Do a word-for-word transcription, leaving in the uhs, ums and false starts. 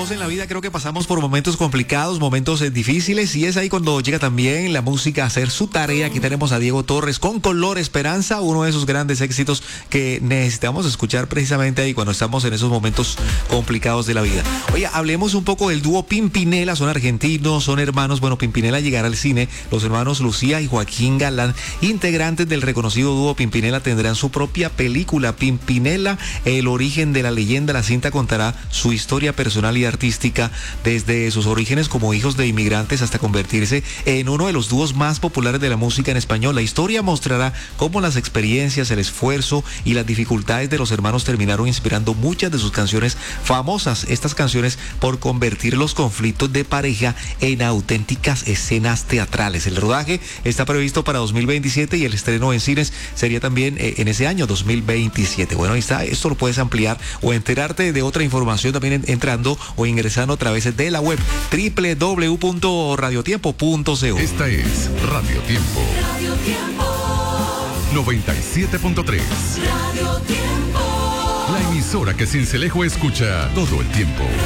todos en la vida creo que pasamos por momentos complicados, momentos eh, difíciles, y es ahí cuando llega también la música a hacer su tarea. Aquí tenemos a Diego Torres con Color Esperanza, uno de esos grandes éxitos que necesitamos escuchar precisamente ahí cuando estamos en esos momentos complicados de la vida. Oye, hablemos un poco del dúo Pimpinela. Son argentinos, son hermanos. Bueno, Pimpinela llegará al cine. Los hermanos Lucía y Joaquín Galán, integrantes del reconocido dúo Pimpinela, tendrán su propia película, Pimpinela, el origen de la leyenda. La cinta contará su historia personal y artística desde sus orígenes como hijos de inmigrantes hasta convertirse en uno de los dúos más populares de la música en español. La historia mostrará cómo las experiencias, el esfuerzo y las dificultades de los hermanos terminaron inspirando muchas de sus canciones famosas. Estas canciones por convertir los conflictos de pareja en auténticas escenas teatrales. El rodaje está previsto para dos mil veintisiete y el estreno en cines sería también eh, en ese año dos mil veintisiete. Bueno, ahí está. Esto lo puedes ampliar o enterarte de otra información también entrando o ingresando a través de la web doble u doble u doble u punto radio tiempo punto co. Esta es Radio Tiempo. Radio Tiempo. noventa y siete punto tres. Radio Tiempo. La emisora que Sincelejo escucha todo el tiempo.